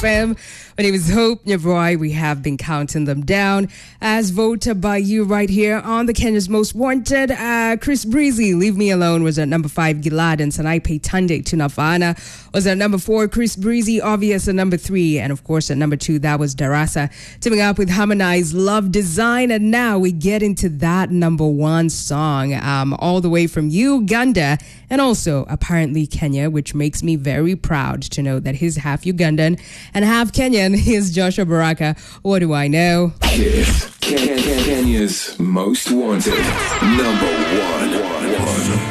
FM. My name is Hope Nyabroy. We have been counting them down as voted by you right here on the Kenya's Most Wanted. Chris Breezy, Leave Me Alone was at number 5. Gilad and Sanaipe Tande Tunafana was at number 4. Chris Breezy, Obvious at number 3. And of course at number 2, that was Darasa. Teaming up with Harmonize, Love Design. And now we get into that number 1 song all the way from Uganda and also apparently Kenya, which makes me very proud to know that he's half Ugandan and half Kenyan. Here's Joshua Baraka. What do I know? Kenya's Most Wanted, number 1.